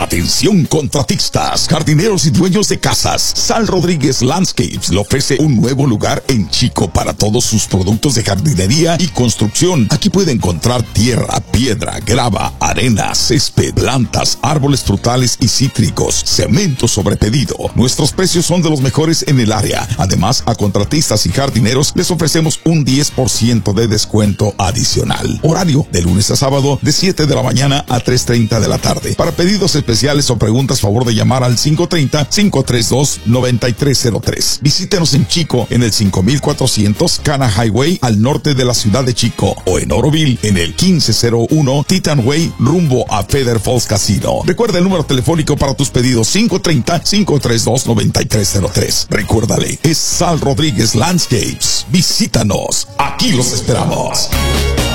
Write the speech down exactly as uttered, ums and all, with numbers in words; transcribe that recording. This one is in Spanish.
Atención contratistas, jardineros y dueños de casas. Sal Rodríguez Landscapes le ofrece un nuevo lugar en Chico para todos sus productos de jardinería y construcción. Aquí puede encontrar tierra, piedra, grava, arena, césped, plantas, árboles frutales y cítricos, cemento sobre pedido. Nuestros precios son de los mejores en el área. Además, a contratistas y jardineros les ofrecemos un diez por ciento de descuento adicional. Horario de lunes a sábado de siete de la mañana a tres treinta de la tarde. Para pedidos especiales o preguntas, favor de llamar al cinco tres cero, cinco tres dos, nueve tres cero tres. Visítenos en Chico en el cinco mil cuatrocientos Cana Highway al norte de la ciudad de Chico, o en Oroville en el quince cero uno Titan Way rumbo a Feather Falls Casino. Recuerda el número telefónico para tus pedidos: cinco tres cero, cinco tres dos, nueve tres cero tres. Recuérdale, es Sal Rodríguez Landscapes. Visítanos, aquí los esperamos.